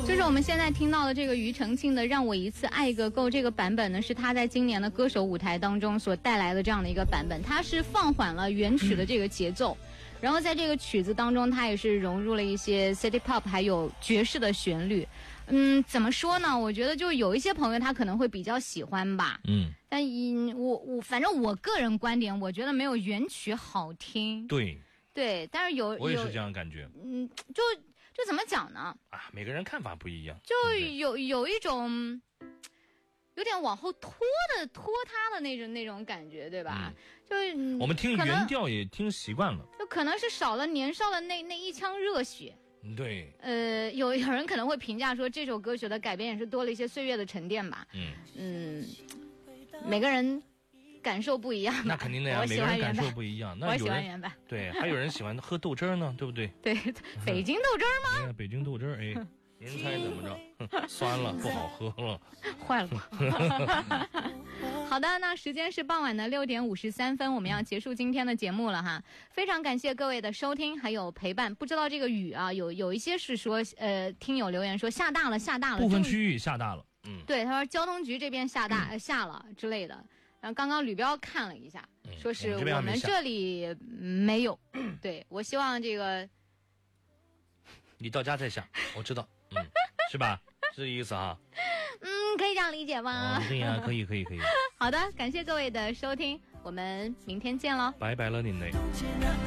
就是我们现在听到的这个庾澄庆的《让我一次爱个够》这个版本呢，是他在今年的歌手舞台当中所带来的这样的一个版本，它是放缓了原曲的这个节奏，然后在这个曲子当中，它也是融入了一些 City Pop 还有爵士的旋律。怎么说呢？我觉得就有一些朋友他可能会比较喜欢吧。但反正我个人观点，我觉得没有原曲好听。对，但是我也是这样感觉。 就怎么讲呢？ 每个人看法不一样。 就有一种有点往后拖沓的那种感觉，对吧？ 我们听原调也听习惯了， 就可能是少了年少的那一腔热血。 对， 有人可能会评价说这首歌曲的改编也是多了一些岁月的沉淀吧。每个人感受不一样。 那肯定的呀，每个人感受不一样。那我喜欢原版。 对，还有人喜欢喝豆汁儿呢，对不对？ 对，北京豆汁儿吗？ 北京豆汁儿，您猜怎么着？酸了，不好喝了， 坏了。好的，那时间是傍晚的6点53分，我们要结束今天的节目了哈。非常感谢各位的收听还有陪伴。不知道这个雨啊，有一些是说听友留言说下大了， 部分区域下大了。 对，他说交通局这边下了之类的。然后刚刚吕彪看了一下，说是我们这里没有。对，我希望这个你到家再下，我知道，是吧？是这意思啊。 可以这样理解吗？ 对呀，可以。 好的，感谢各位的收听，我们明天见喽， 拜拜了您嘞。